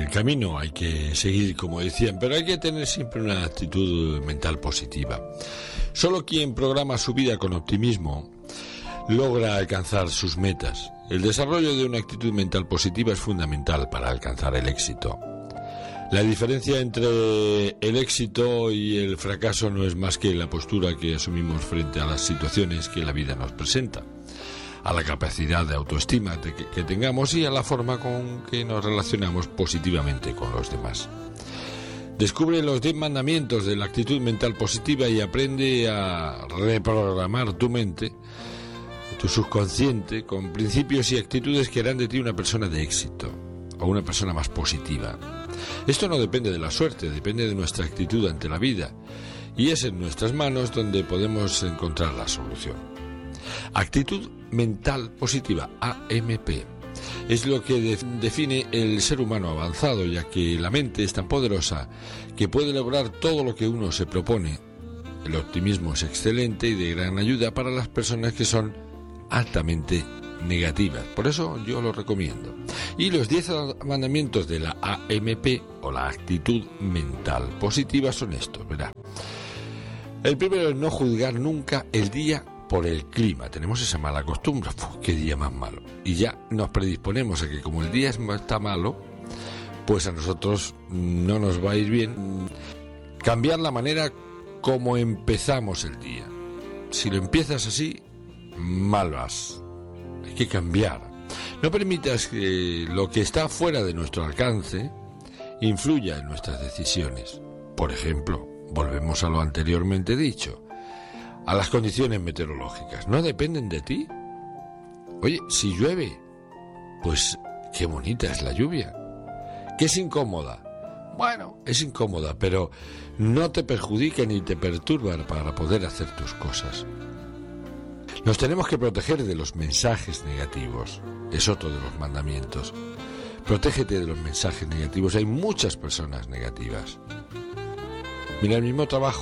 el camino hay que seguir, como decían, pero hay que tener siempre una actitud mental positiva. Solo quien programa su vida con optimismo logra alcanzar sus metas. El desarrollo de una actitud mental positiva es fundamental para alcanzar el éxito. La diferencia entre el éxito y el fracaso no es más que la postura que asumimos frente a las situaciones que la vida nos presenta, a la capacidad de autoestima que tengamos y a la forma con que nos relacionamos positivamente con los demás. Descubre los 10 mandamientos de la actitud mental positiva y aprende a reprogramar tu mente, tu subconsciente, con principios y actitudes que harán de ti una persona de éxito o una persona más positiva. Esto no depende de la suerte, depende de nuestra actitud ante la vida, y es en nuestras manos donde podemos encontrar la solución. Actitud mental positiva, AMP, es lo que define el ser humano avanzado, ya que la mente es tan poderosa que puede lograr todo lo que uno se propone. El optimismo es excelente y de gran ayuda para las personas que son altamente negativas, por eso yo lo recomiendo. Y los 10 mandamientos de la AMP o la actitud mental positiva son estos, ¿verdad? El primero es no juzgar nunca el día por el clima. Tenemos esa mala costumbre. Qué día más malo. Y ya nos predisponemos a que como el día está malo, pues a nosotros no nos va a ir bien. Cambiar la manera como empezamos el día. Si lo empiezas así, mal vas. Hay que cambiar. No permitas que lo que está fuera de nuestro alcance influya en nuestras decisiones. Por ejemplo, volvemos a lo anteriormente dicho, a las condiciones meteorológicas. ¿No dependen de ti? Oye, si llueve, pues qué bonita es la lluvia. ¿Que es incómoda? Bueno, es incómoda, pero no te perjudica ni te perturba para poder hacer tus cosas. Nos tenemos que proteger de los mensajes negativos. Es otro de los mandamientos. Protégete de los mensajes negativos. Hay muchas personas negativas. Mira, el mismo trabajo